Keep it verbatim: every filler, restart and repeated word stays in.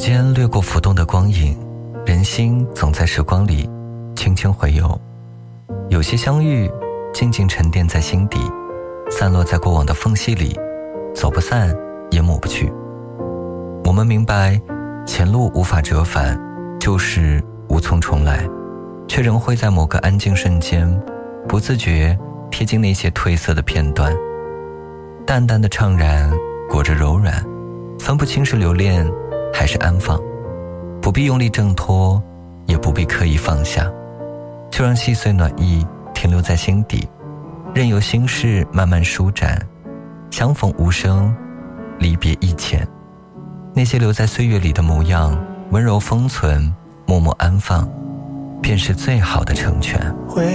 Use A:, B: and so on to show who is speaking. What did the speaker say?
A: 间掠过浮动的光影，人心总在时光里轻轻回游。有些相遇静静沉淀在心底，散落在过往的缝隙里，走不散也抹不去。我们明白前路无法折返，旧事无从重来，却仍会在某个安静瞬间不自觉贴近那些褪色的片段，淡淡的怅然裹着柔软，分不清是留恋还是安放。不必用力挣脱，也不必刻意放下，就让细碎暖意停留在心底，任由心事慢慢舒展。相逢无声，离别亦浅，那些留在岁月里的模样，温柔封存，默默安放，便是最好的成全。